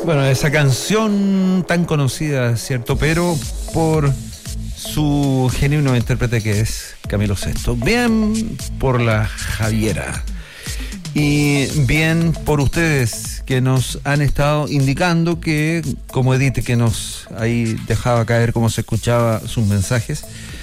Bueno, esa canción tan conocida, ¿cierto? Pero por su genuino intérprete que es Camilo Sesto. Bien por la Javiera. Y bien por ustedes que nos han estado indicando que, como Edith, que nos ahí dejaba caer cómo se escuchaba sus mensajes,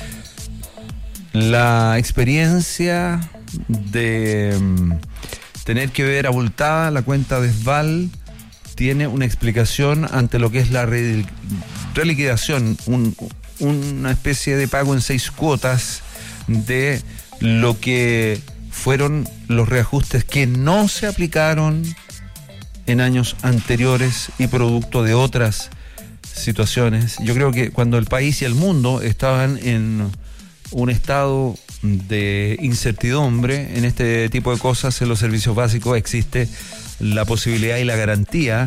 la experiencia de tener que ver abultada la cuenta de Sval tiene una explicación ante lo que es la reliquidación, una especie de pago en 6 cuotas de lo que fueron los reajustes que no se aplicaron en años anteriores y producto de otras situaciones. Yo creo que cuando el país y el mundo estaban en un estado de incertidumbre en este tipo de cosas, en los servicios básicos existe la posibilidad y la garantía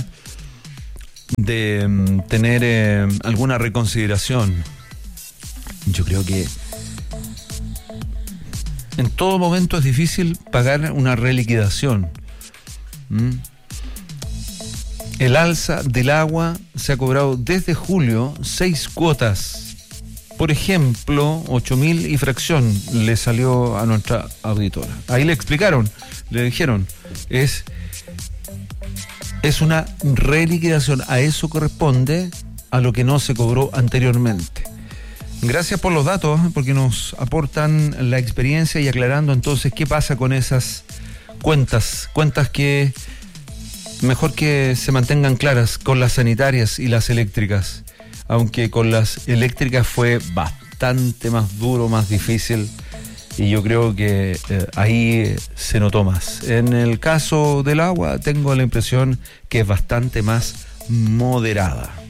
de tener alguna reconsideración. Yo creo que en todo momento es difícil pagar una reliquidación. El alza del agua se ha cobrado desde julio 6 cuotas. Por ejemplo, 8.000 y fracción le salió a nuestra auditora. Ahí le explicaron, le dijeron, es una reliquidación. A eso corresponde a lo que no se cobró anteriormente. Gracias por los datos, porque nos aportan la experiencia y aclarando entonces qué pasa con esas cuentas que mejor que se mantengan claras con las sanitarias y las eléctricas, aunque con las eléctricas fue bastante más duro, más difícil, y yo creo que ahí se notó más. En el caso del agua tengo la impresión que es bastante más moderada.